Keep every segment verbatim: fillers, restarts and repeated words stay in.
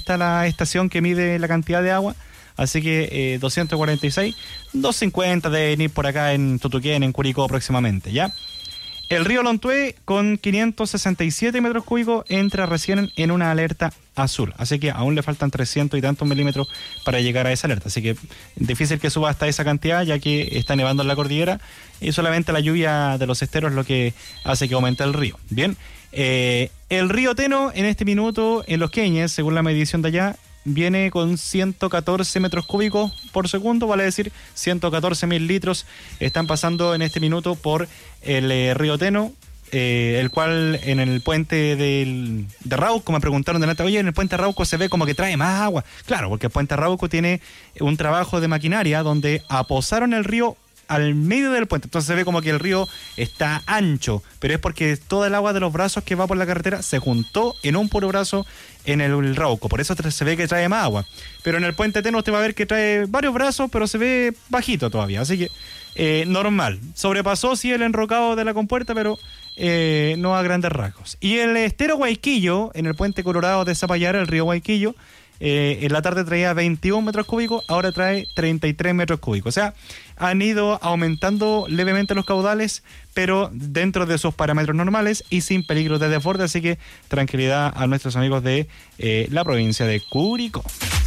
está la estación que mide la cantidad de agua. Así que eh, doscientos cuarenta y seis, doscientos cincuenta de venir por acá en Tutuquén, en Curicó próximamente, ¿ya? El río Lontué, con quinientos sesenta y siete metros cúbicos, entra recién en una alerta azul. Así que aún le faltan trescientos y tantos milímetros para llegar a esa alerta. Así que difícil que suba hasta esa cantidad, ya que está nevando en la cordillera y solamente la lluvia de los esteros es lo que hace que aumente el río. Bien, eh, el río Teno en este minuto en Los Queñes, según la medición de allá, viene con ciento catorce metros cúbicos por segundo, vale decir ciento catorce mil litros están pasando en este minuto por el eh, río Teno, eh, el cual en el puente del, de Rauco, me preguntaron delante, oye, en el puente Rauco se ve como que trae más agua. Claro, porque el puente Rauco tiene un trabajo de maquinaria donde aposaron el río al medio del puente, entonces se ve como que el río está ancho, pero es porque toda el agua de los brazos que va por la carretera se juntó en un puro brazo en el, el Rauco, por eso se ve que trae más agua. Pero en el puente Teno usted va a ver que trae varios brazos, pero se ve bajito todavía, así que eh, normal. Sobrepasó sí el enrocado de la compuerta, pero eh, no a grandes rasgos. Y el estero Guayquillo, en el puente Colorado de Zapallar, el río Guayquillo, Eh, en la tarde traía veintiún metros cúbicos, ahora trae treinta y tres metros cúbicos. O sea, han ido aumentando levemente los caudales, pero dentro de sus parámetros normales y sin peligro de desborde. Así que tranquilidad a nuestros amigos de eh, la provincia de Curicó.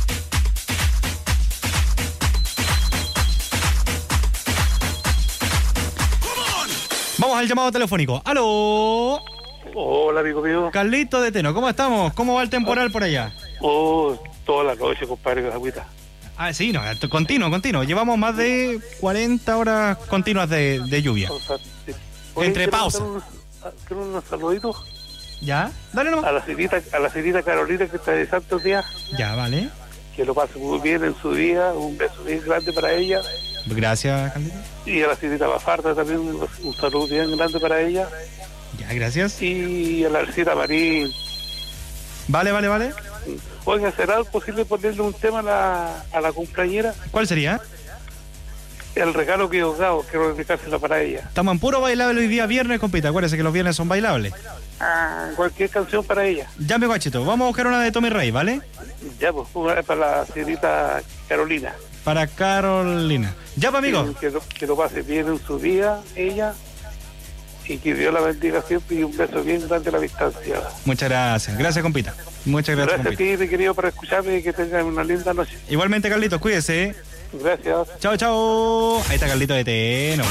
Vamos al llamado telefónico. ¡Aló! Hola, amigo mío. Carlito de Teno, ¿cómo estamos? ¿Cómo va el temporal por allá? Oh, toda la noche, compadre, con agüita. Ah, sí, no, continuo, continuo. Llevamos más de cuarenta horas continuas de, de lluvia. O sea, sí. Oye, Entre pausas. ¿Quiero unos saluditos? ¿Ya? Dale nomás. A la señorita, a la señorita Carolina, que está de santos días. Ya, vale. Que lo pase muy bien en su día. Un beso bien grande para ella. Gracias, Carlito. Y a la señorita Bafarda también un, un saludo bien grande para ella. Ya, gracias. Y a la señorita Marín. Vale, vale, vale. Oiga, ¿será posible ponerle un tema a la, a la compañera? ¿Cuál sería? El regalo que os dado, quiero dedicárselo para ella. Estamos en puro bailable hoy día viernes, compita. Acuérdese que los viernes son bailables. Ah, cualquier canción para ella. Ya me guachito. Vamos a buscar una de Tommy Rey, ¿vale? Ya, pues, una para la señorita Carolina. Para Carolina. Ya, pues, amigo. Que, que, lo, que lo pase bien en su día, ella. Y que Dios la bendiga siempre y un beso bien grande a la distancia. Muchas gracias. Gracias, compita. Muchas gracias, Gracias compita. a ti, mi querido, por escucharme y que tengan una linda noche. Igualmente, Carlitos, cuídese. Gracias. Chao, chao. Ahí está Carlito de Teno.